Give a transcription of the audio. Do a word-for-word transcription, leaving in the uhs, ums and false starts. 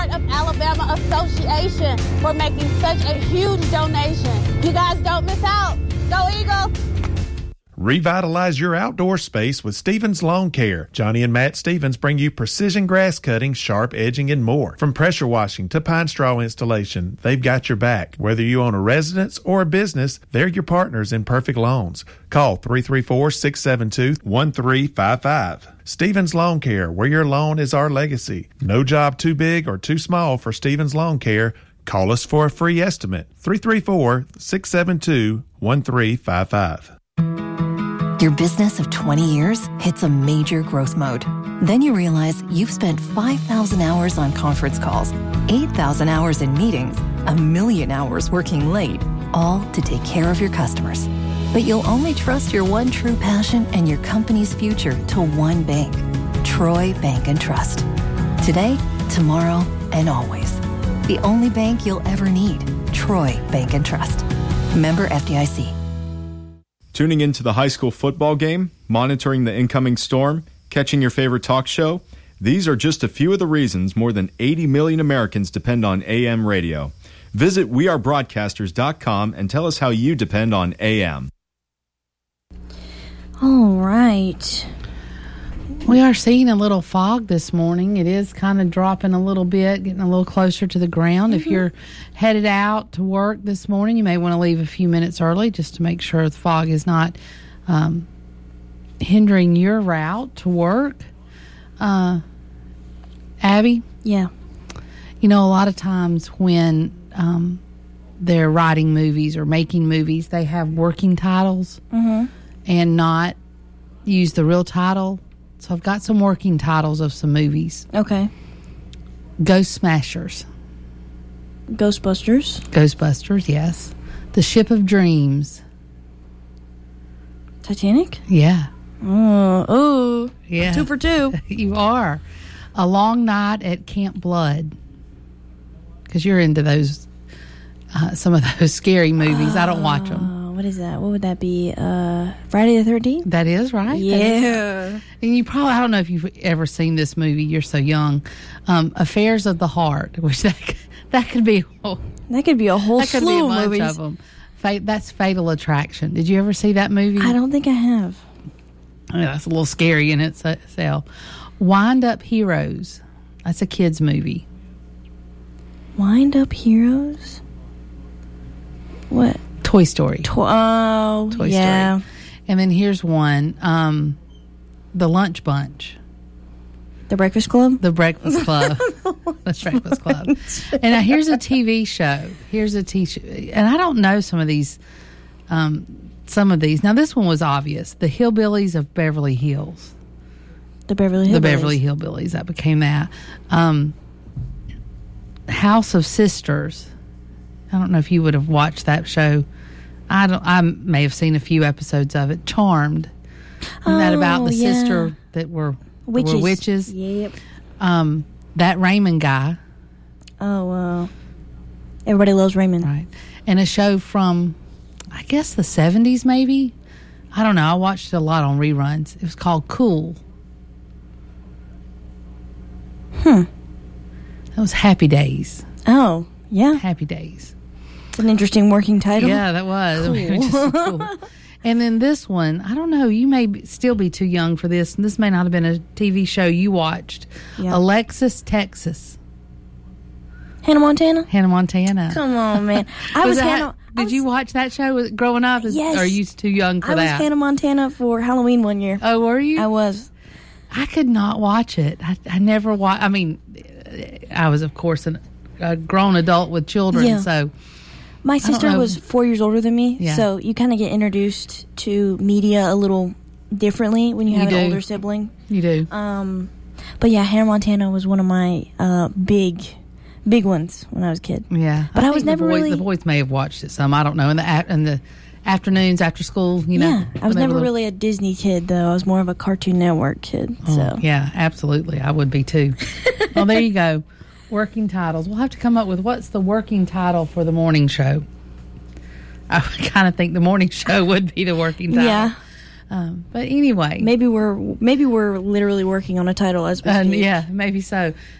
Heart of Alabama Association for making such a huge donation. You guys don't miss out. Go Eagles! Revitalize your outdoor space with Stevens Lawn Care. Johnny and Matt Stevens bring you precision grass cutting, sharp edging, and more. From pressure washing to pine straw installation, they've got your back. Whether you own a residence or a business, they're your partners in perfect lawns. Call three three four, six seven two, one three five five. Stevens Lawn Care, where your lawn is our legacy. No job too big or too small for Stevens Lawn Care. Call us for a free estimate. three three four, six seven two, one three five five. Your business of twenty years hits a major growth mode. Then you realize you've spent five thousand hours on conference calls, eight thousand hours in meetings, a million hours working late, all to take care of your customers. But you'll only trust your one true passion and your company's future to one bank, Troy Bank and Trust. Today, tomorrow, and always. The only bank you'll ever need, Troy Bank and Trust. Member F D I C. Tuning into the high school football game, monitoring the incoming storm, catching your favorite talk show, these are just a few of the reasons more than eighty million Americans depend on A M radio. Visit we are broadcasters dot com and tell us how you depend on A M. All right. We are seeing a little fog this morning. It is kind of dropping a little bit, getting a little closer to the ground. Mm-hmm. If you're headed out to work this morning, you may want to leave a few minutes early just to make sure the fog is not um, hindering your route to work. Uh, Abby? Yeah. You know, a lot of times when um, they're writing movies or making movies, they have working titles mm-hmm. and not use the real title. So I've got some working titles of some movies. Okay. Ghost Smashers. Ghostbusters. Ghostbusters, yes. The Ship of Dreams. Titanic? Yeah. Oh, oh. Yeah. Two for two. You are. A Long Night at Camp Blood. Because you're into those, uh, some of those scary movies. Uh, I don't watch them. What is that? What would that be? Uh, Friday the thirteenth? That is right. Yeah. Is, and you probably, I don't know if you've ever seen this movie. You're so young. Um, Affairs of the Heart, which that, that could be. Oh, that could be a whole that could slew be a of bunch movies. Of them. Fate, that's Fatal Attraction. Did you ever see that movie? I don't think I have. I mean, that's a little scary in itself. Wind Up Heroes. That's a kid's movie. Wind Up Heroes? What? Toy Story. To- oh, Toy yeah. Story. And then here's one. Um, The Lunch Bunch. The Breakfast Club? The Breakfast Club. The Breakfast Club. And now here's a T V show. Here's a T V. And I don't know some of these. Um, some of these. Now this one was obvious. The Hillbillies of Beverly Hills. The Beverly Hillbillies. The Beverly Hillbillies. That became that. Um, House of Sisters. I don't know if you would have watched that show. I don't. I may have seen a few episodes of it. Charmed. Isn't oh, that about the yeah. sister that were witches? That were witches? Yep. Um, that Raymond guy. Oh, uh, Everybody Loves Raymond. Right. And a show from, I guess the seventies, maybe. I don't know. I watched it a lot on reruns. It was called Cool. Hmm. That was Happy Days. Oh, yeah. Happy Days. It's an interesting working title. Yeah, that was. Cool. I mean, just so cool. And then this one, I don't know, you may be, still be too young for this, and this may not have been a T V show you watched. Yeah. Alexis, Texas. Hannah Montana? Hannah Montana. Come on, man. I was, was that, Hannah. Did I was, you watch that show growing up? Yes. Or are you too young for I that? I was Hannah Montana for Halloween one year. Oh, were you? I was. I could not watch it. I, I never watched. I mean, I was, of course, an, a grown adult with children, yeah. so... My sister was four years older than me, yeah. so you kind of get introduced to media a little differently when you have you an do. older sibling. You do. Um, but yeah, Hannah Montana was one of my uh, big, big ones when I was a kid. Yeah, but I, I was the never boys, really. The boys may have watched it some. I don't know. In the in the afternoons after school, you know. Yeah, I was never little... really a Disney kid though. I was more of a Cartoon Network kid. Oh, so yeah, absolutely, I would be too. Well, there you go. Working titles. We'll have to come up with what's the working title for the morning show. I kind of think the morning show would be the working title. Yeah. Um, but anyway, maybe we're maybe we're literally working on a title as we speak. Uh, yeah, maybe so.